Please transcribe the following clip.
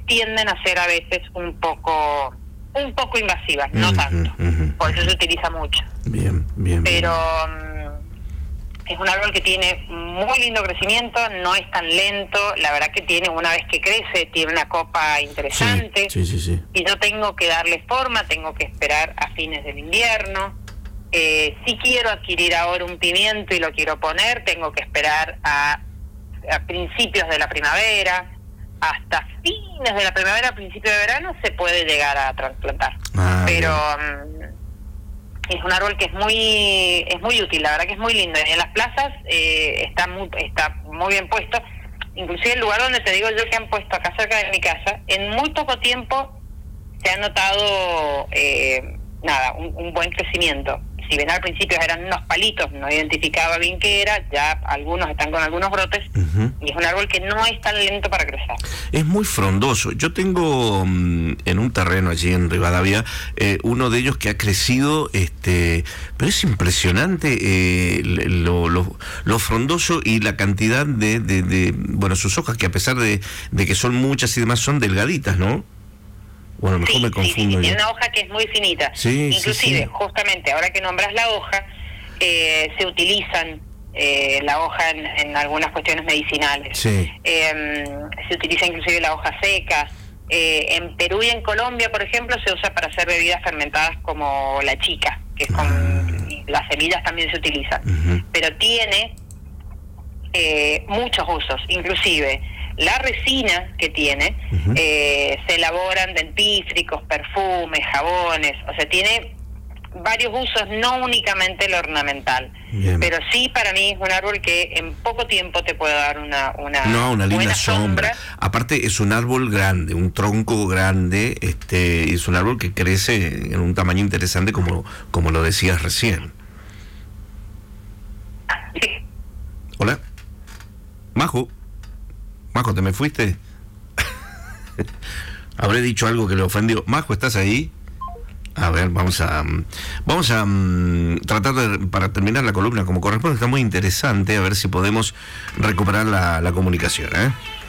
tienden a ser a veces un poco invasivas, no tanto. Por eso se utiliza mucho. Bien. Pero es un árbol que tiene muy lindo crecimiento, no es tan lento, la verdad que tiene, una vez que crece, tiene una copa interesante. Sí. Y no tengo que darle forma, tengo que esperar a fines del invierno. Si quiero adquirir ahora un pimiento y lo quiero poner, tengo que esperar a principios de la primavera. Hasta fines de la primavera, principio de verano, se puede llegar a trasplantar. Pero es un árbol que es muy útil, la verdad que es muy lindo. Y en las plazas está muy bien puesto. Inclusive el lugar donde te digo yo que han puesto acá cerca de mi casa, en muy poco tiempo se ha notado un buen crecimiento. Si bien al principio eran unos palitos, no identificaba bien qué era, ya algunos están con algunos brotes, y es un árbol que no es tan lento para crecer. Es muy frondoso. Yo tengo en un terreno allí en Rivadavia, uno de ellos que ha crecido, pero es impresionante lo frondoso y la cantidad de sus hojas, que a pesar de que son muchas y demás, son delgaditas, ¿no? Bueno, mejor me confundo. Sí, tiene una hoja que es muy finita. Inclusive, justamente, ahora que nombras la hoja, se utilizan la hoja en algunas cuestiones medicinales. Se utiliza inclusive la hoja seca. En Perú y en Colombia, por ejemplo, se usa para hacer bebidas fermentadas como la chica, que es las semillas también se utilizan. Pero tiene muchos usos, inclusive la resina que tiene, se elaboran dentífricos, perfumes, jabones, o sea, tiene varios usos, no únicamente el ornamental. Bien. Pero sí, para mí es un árbol que en poco tiempo te puede dar una linda buena sombra. Aparte es un árbol grande, un tronco grande, es un árbol que crece en un tamaño interesante, como lo decías recién. Sí. Hola. Majo, ¿te me fuiste? ¿Habré dicho algo que le ofendió? Majo, ¿estás ahí? A ver, vamos a tratar para terminar la columna como corresponde. Está muy interesante, a ver si podemos recuperar la comunicación,